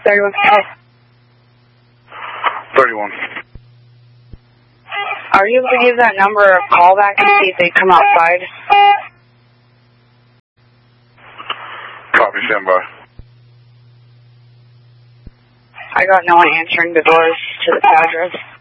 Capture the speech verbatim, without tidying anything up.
thirty-one. thirty-one. Are you able to give that number a call back and see if they come outside? Copy, stand by. I got no one answering the doors to this address.